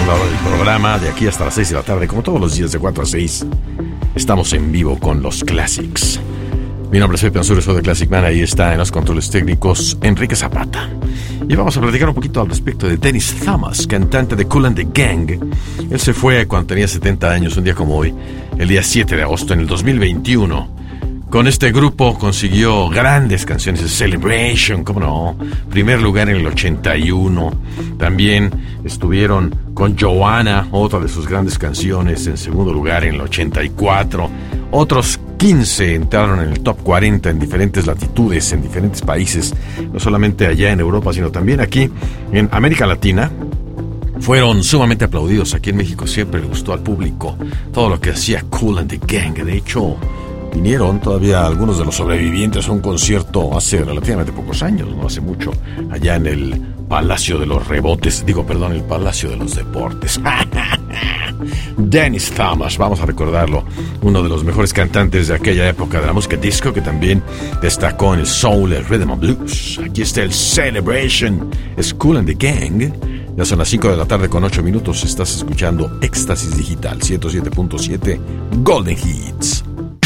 la hora del programa, de aquí hasta las 6 de la tarde, como todos los días de 4 a 6. Estamos en vivo con los Classics. Mi nombre es Pepe Ansures, soy de Classic Man. Ahí está en los controles técnicos Enrique Zapata. Y vamos a platicar un poquito al respecto de Dennis Thomas, cantante de Kool and the Gang. Él se fue cuando tenía 70 años, un día como hoy, el día 7 de agosto en el 2021. Con este grupo consiguió grandes canciones, Celebration, cómo no, primer lugar en el 81. También estuvieron con Joanna, otra de sus grandes canciones, en segundo lugar en el 84. Otros 15 entraron en el top 40 en diferentes latitudes, en diferentes países, no solamente allá en Europa, sino también aquí en América Latina. Fueron sumamente aplaudidos. Aquí en México siempre le gustó al público todo lo que hacía Kool and the Gang. De hecho, vinieron todavía algunos de los sobrevivientes a un concierto hace relativamente pocos años, no hace mucho, allá en el Palacio de los Rebotes, el Palacio de los Deportes. Dennis Thomas, vamos a recordarlo, uno de los mejores cantantes de aquella época de la música disco, que también destacó en el soul, el rhythm and blues. Aquí está el Celebration, es Kool and the Gang. Ya son las 5 de la tarde con 8 minutos. Estás escuchando Éxtasis Digital 107.7 Golden Hits.